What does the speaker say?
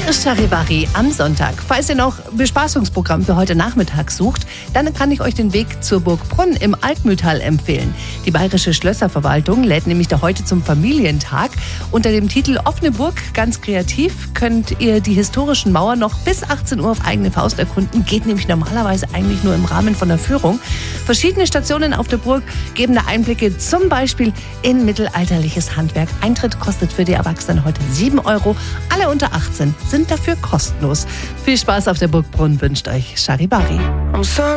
Charivari am Sonntag. Falls ihr noch Bespaßungsprogramm für heute Nachmittag sucht, dann kann ich euch den Weg zur Burg Brunn im Altmühltal empfehlen. Die Bayerische Schlösserverwaltung lädt nämlich da heute zum Familientag. Unter dem Titel Offene Burg, ganz kreativ, könnt ihr die historischen Mauern noch bis 18 Uhr auf eigene Faust erkunden. Geht nämlich normalerweise eigentlich nur im Rahmen von der Führung. Verschiedene Stationen auf der Burg geben da Einblicke, zum Beispiel in mittelalterliches Handwerk. Eintritt kostet für die Erwachsenen heute 7 €. Alle unter 18 sind dafür kostenlos. Viel Spaß auf der Burg Brunn wünscht euch Charivari.